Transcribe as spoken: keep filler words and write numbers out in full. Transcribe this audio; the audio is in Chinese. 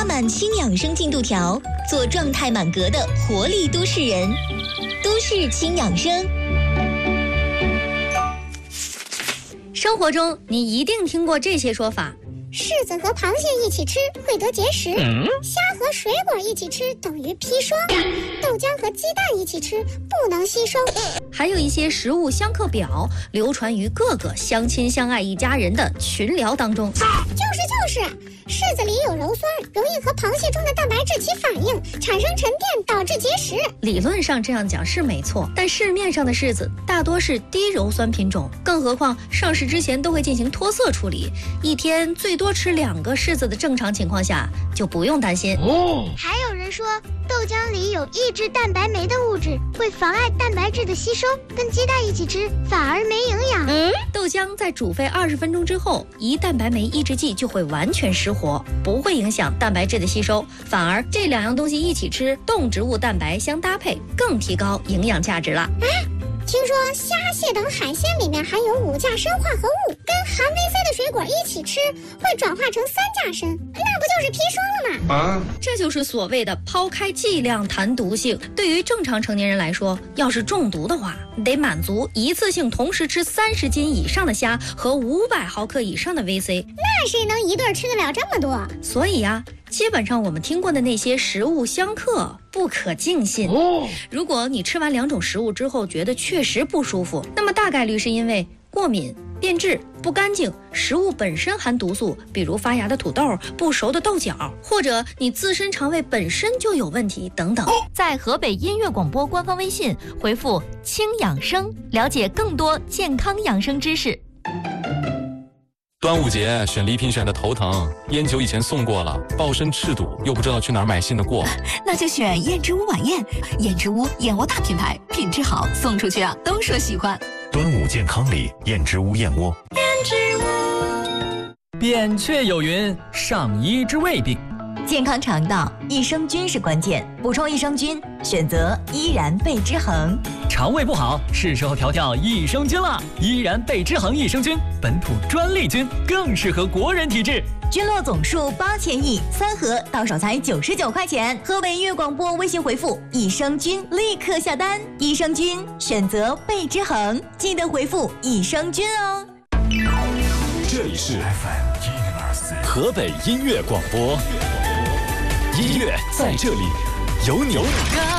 拉满轻养生进度条，做状态满格的活力都市人。都市轻养生。 生活中你一定听过这些说法： 柿子和螃蟹一起吃会得结石，嗯、虾和水果一起吃等于砒霜，豆浆和鸡蛋一起吃不能吸收。 还有一些食物相克表流传于各个相亲相爱一家人的群聊当中。 就是就是，柿子里有鞣酸，容易和螃蟹中的蛋白质起反应，产生沉淀，导致结石。 理论上这样讲是没错，但市面上的柿子大多是低鞣酸品种，更何况上市之前都会进行脱色处理，一天最多吃两个柿子的正常情况下就不用担心。 哦，还有人说豆浆里有抑制蛋白酶的物质，会妨碍蛋白质的吸收，跟鸡蛋一起吃反而没营养。 嗯，豆浆在煮沸二十分钟之后，胰蛋白酶抑制剂就会完全失活，不会影响蛋白质的吸收，反而这两样东西一起吃，动植物蛋白相搭配，更提高营养价值了。 啊，听说虾蟹等海鲜里面含有五价砷化合物，跟含维 C 的水果一起吃会转化成三价砷，那不就是砒霜了吗？ 啊，这就是所谓的抛开剂量谈毒性。对于正常成年人来说，要是中毒的话，得满足一次性同时吃三十斤以上的虾和五百毫克以上的 V C。 那谁能一顿吃得了这么多？ 所以啊，基本上我们听过的那些食物相克不可尽信。哦，如果你吃完两种食物之后觉得确实不舒服，那么大概率是因为过敏、变质、不干净，食物本身含毒素，比如发芽的土豆、不熟的豆角，或者你自身肠胃本身就有问题等等。 在河北音乐广播官方微信回复轻养生，了解更多健康养生知识。 端午节选礼品选的头疼，烟酒以前送过了，抱身赤赌，又不知道去哪儿买新的过。 那就选燕之屋晚宴，燕之屋燕窝大品牌，品质好，送出去啊都说喜欢。 端午健康礼，燕之屋燕窝。 燕之屋。 扁鹊有云：上医之未病。 健康肠道，益生菌是关键，补充益生菌，选择依然贝之恒。 肠胃不好，是时候调调益生菌了。依然贝之恒益生菌，本土专利菌，更适合国人体质。 菌落总数八千亿，三盒到手才九十九块钱。河北音乐广播微信回复益生菌，立刻下单。益生菌选择贝之恒，记得回复益生菌哦。 这里是 F M 一零二四河北音乐广播，音乐在这里，有你。